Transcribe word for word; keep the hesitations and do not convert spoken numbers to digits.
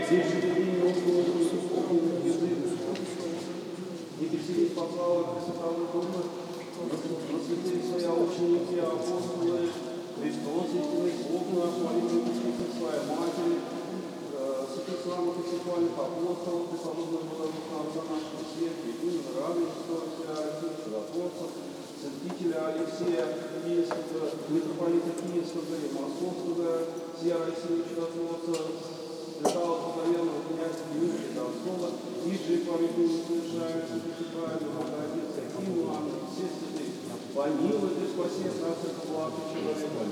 Здесь же видение около духовных языков. И Петербург послал Святого Духа, просветили своя ученики, апостолы, Христос, истинный Бог наш, молитвы Бесплатной Своей Матери, святых славных и сексуальных апостолов, преподобных водовых народа нашего света, Игумен, Рады Христова, Всероссийского Чудотворца, святителя Алексея Киевского, митрополита Киевского и Московского, Всероссийского Чудотворца, святого благоверного князя Дмитрия Донского, и же памятную совершаются Пресвятая Богородица, и Иоанна, все святые. Помилуй, спаси нас от платы человека.